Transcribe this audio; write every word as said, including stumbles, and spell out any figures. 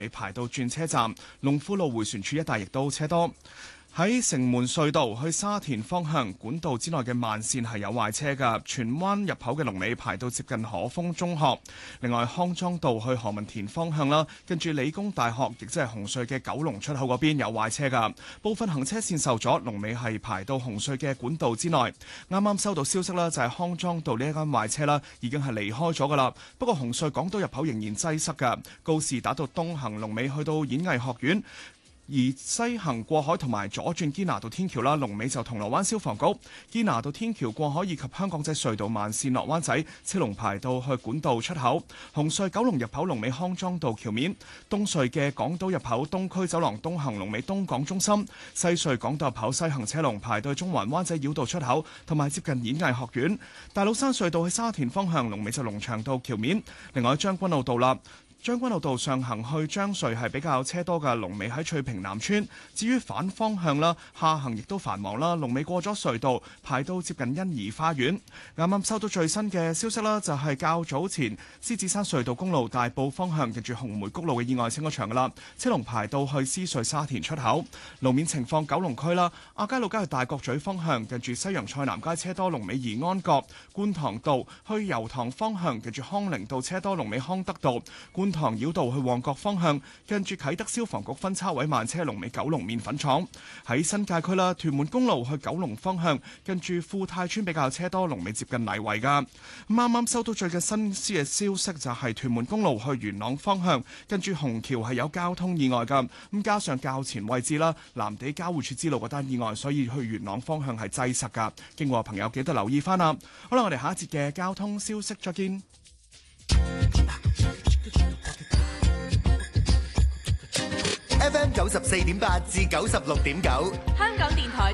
你排到轉車站，龍富路迴旋處一帶亦都車多。喺城門隧道去沙田方向管道之內嘅慢線係有壞車㗎，荃灣入口嘅龍尾排到接近可豐中學。另外康莊道去何文田方向啦，跟住理工大學亦即係紅隧嘅九龍出口嗰邊有壞車㗎，部分行車線受阻，龍尾係排到紅隧嘅管道之內。啱啱收到消息啦，就係康莊道呢一間壞車啦，已經係離開咗㗎啦。不過紅隧港島入口仍然擠塞㗎，告士打道東行龍尾去到演藝學院。而西行過海同埋左轉堅拿道天橋啦，龍尾就銅鑼灣消防局。堅拿道天橋過海以及香港仔隧道慢線落灣仔車龍排到去管道出口。紅隧九龍入口龍尾康莊道橋面。東隧嘅港島入口東區走廊東行龍尾東港中心。西隧港島入口西行車龍排到中環灣仔繞道出口同埋接近演藝學院。大老山隧道去沙田方向龍尾就龍翔道橋面。另外將軍澳道啦。將軍澳道上行去將隧係比較車多嘅，龍尾喺翠屏南村。至於反方向啦，下行亦都繁忙啦，龍尾過咗隧道排到接近欣怡花園。啱啱收到最新嘅消息啦，就係較早前獅子山隧道公路大埔方向近住紅梅谷路嘅意外清咗場噶啦，車龍排到去獅隧沙田出口。路面情況九龍區啦，亞皆老街去大角咀方向近住西洋菜南街車多，龍尾怡安閣。觀塘道去油塘方向近住康寧道車多，龍尾康德道。觀塘繞道去旺角方向，近住啟德消防局分叉位慢車，龍尾九龍麵粉廠。喺新界區啦，屯門公路去九龍方向，近住富泰村比較車多，龍尾接近泥圍噶。咁啱啱收到最近新鮮嘅消息，就係屯門公路去元朗方向，近住虹橋係有交通意外噶。咁加上較前位置啦，藍地交匯處之路嗰單意外，所以去元朗方向係擠塞噶。經過朋友記得留意翻啦。好啦，我哋下一節嘅交通消息再見。 F M 九十四點八至九十六點九， 香港電台